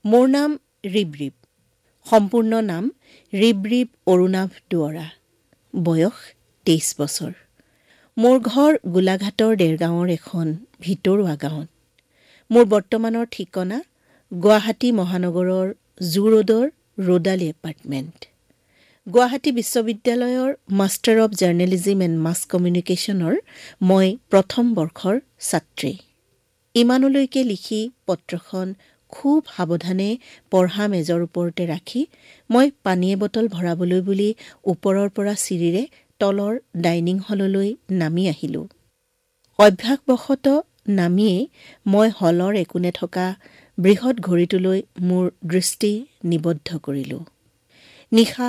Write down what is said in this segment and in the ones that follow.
মোৰ নাম ৰিবৰিব। সম্পূৰ্ণ নাম ৰিবৰিব অৰুণাভ দুৱৰা। বয়স 23 বছৰ। মোৰ ঘৰ গোলাঘাটৰ দেৰগাঁৱৰ এখন ভিতৰুৱা গাঁৱত। মোৰ বৰ্তমানৰ ঠিকনা গুৱাহাটী মহানগৰৰ জু ৰোডৰ ৰোডালী এপাৰ্টমেণ্ট। গুৱাহাটী বিশ্ববিদ্যালয়ৰ মাষ্টাৰ অৱ জাৰ্নেলিজিম এণ্ড মাছ কমিউনিকেশ্যনৰ মই প্ৰথম বৰ্ষৰ ছাত্ৰী। ইমানলৈকে লিখি পত্ৰখন খুব সাৱধানে পঢ়া মেজৰ ওপৰতে ৰাখি মই পানীয়ে বটল ভৰাবলৈ বুলি ওপৰৰ পৰা চিৰিৰে তলৰ ডাইনিং হললৈ নামি আহিলোঁ। অভ্যাসবশতঃ নামিয়েই মই হলৰ একোণে থকা বৃহৎ ঘড়ীটোলৈ মোৰ দৃষ্টি নিবদ্ধ কৰিলোঁ। নিশা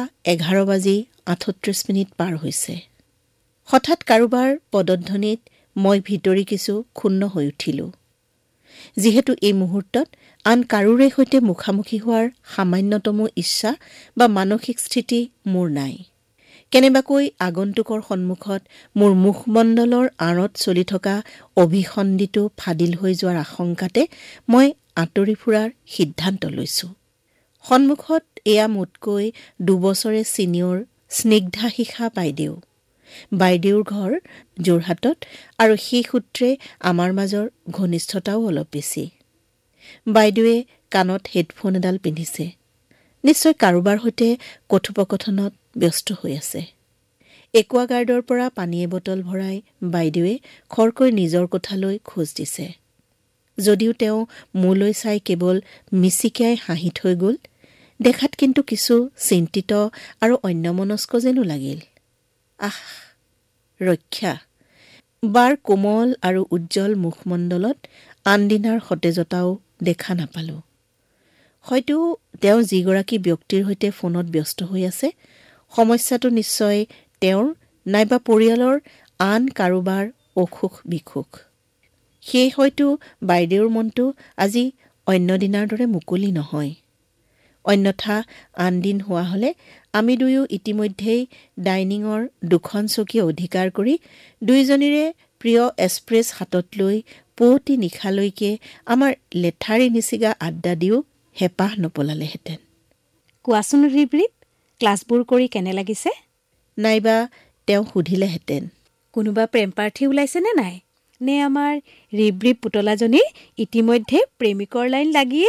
11:38 পাৰ হৈছে। হঠাৎ কাৰোবাৰ পদধ্বনিত মই ভিতৰি কিছু ক্ষুণ্ণ হৈ উঠিলোঁ। যিহেতু এই মুহূৰ্তত আন কাৰোৰে সৈতে মুখামুখি হোৱাৰ সামান্যতমো ইচ্ছা বা মানসিক স্থিতি মোৰ নাই। কেনেবাকৈ আগন্তুকৰ সন্মুখত মোৰ মুখমণ্ডলৰ আঁৰত চলি থকা অভিসন্ধিটো ফাদিল হৈ যোৱাৰ আশংকাতে মই আঁতৰি ফুৰাৰ সিদ্ধান্ত লৈছোঁ। সন্মুখত এয়া মোতকৈ 2 বছৰে ছিনিয়ৰ স্নিগ্ধা শিখা বাইদেউ। বাইদেউৰ ঘৰ যোৰহাটত আৰু সেই সূত্ৰে আমাৰ মাজৰ ঘনিষ্ঠতাও অলপ বেছি। বাইদেৱে কাণত হেডফোন এডাল পিন্ধিছে। নিশ্চয় কাৰোবাৰ সৈতে কথোপকথনত ব্যস্ত হৈ আছে। একুৱাগাৰ্ডৰ পৰা পানীয়ে বটল ভৰাই বাইদেৱে খৰকৈ নিজৰ কোঠালৈ খোজ দিছে। যদিও তেওঁ মোলৈ চাই কেৱল মিচিকিয়াই হাঁহি থৈ গ'ল, দেখাত কিন্তু কিছু চিন্তিত আৰু অন্যমনস্ক যেনো লাগিল। আহ, ৰক্ষা! বাৰ কোমল আৰু উজ্জ্বল মুখমণ্ডলত আনদিনাৰ সতেজতাও দেখা নাপালোঁ। হয়তো তেওঁ যিগৰাকী ব্যক্তিৰ সৈতে ফোনত ব্যস্ত হৈ আছে, সমস্যাটো নিশ্চয় তেওঁৰ নাইবা পৰিয়ালৰ আন কাৰোবাৰ অসুখ বিসুখ। সেয়ে হয়তো বাইদেউৰ মনটো আজি অন্য দিনাৰ দৰে মুকলি নহয়। অন্যথা আন দিন হোৱা হ'লে আমি দুয়ো ইতিমধ্যেই ডাইনিঙৰ 2খন চকী অধিকাৰ কৰি দুয়োজনীৰে প্ৰিয় এছপ্ৰেছ হাতত লৈ পুৱতি নিশালৈকে আমাৰ লেঠাৰি নিচিগা আড্ডা দিও হেঁপাহ নপলালেহেঁতেন। কোৱাচোন ৰিবৰিব, ক্লাছবোৰ কৰি কেনে লাগিছে? নাইবা তেওঁ সুধিলেহেঁতেন, কোনোবা প্ৰেমপ্ৰাৰ্থী ওলাইছেনে নাই? নে আমাৰ ৰিবৰিব পুতলাজনীৰ ইতিমধ্যে প্ৰেমিকৰ লাইন লাগিয়ে